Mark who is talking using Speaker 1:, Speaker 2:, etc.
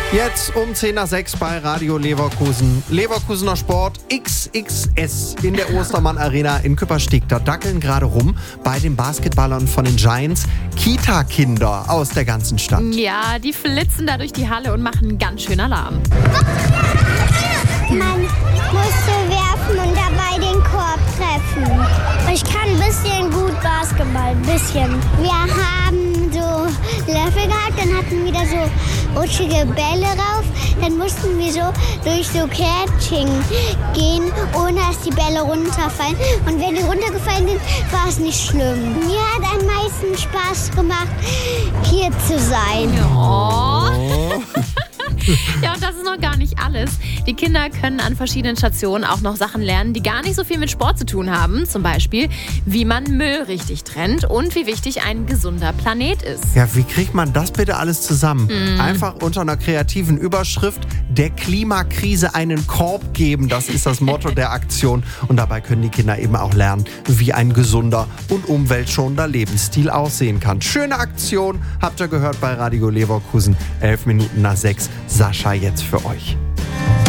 Speaker 1: Jetzt um 10 nach 6 bei Radio Leverkusen. Leverkusener Sport XXS in der Ostermann Arena in Küppersteg. Da dackeln gerade rum bei den Basketballern von den Giants Kita-Kinder aus der ganzen Stadt.
Speaker 2: Ja, die flitzen da durch die Halle und machen ganz schön Alarm.
Speaker 3: Man musste werfen und dabei den Korb treffen. Ich kann ein bisschen gut Basketball, ein bisschen. Wir haben so Löffel gehabt, dann hatten wir da so rutschige Bälle rauf. Dann mussten wir so durch so Catching gehen, ohne dass die Bälle runterfallen. Und wenn die runtergefallen sind, war es nicht schlimm. Mir hat am meisten Spaß gemacht, hier zu sein.
Speaker 2: Oh. Ja, und das ist noch gar nicht alles. Die Kinder können an verschiedenen Stationen auch noch Sachen lernen, die gar nicht so viel mit Sport zu tun haben. Zum Beispiel, wie man Müll richtig trennt und wie wichtig ein gesunder Planet ist.
Speaker 1: Ja, wie kriegt man das bitte alles zusammen? Einfach unter einer kreativen Überschrift: der Klimakrise einen Korb geben. Das ist das Motto der Aktion. Und dabei können die Kinder eben auch lernen, wie ein gesunder und umweltschonender Lebensstil aussehen kann. Schöne Aktion, habt ihr gehört bei Radio Leverkusen. 11 Minuten nach 6. Sascha jetzt für euch.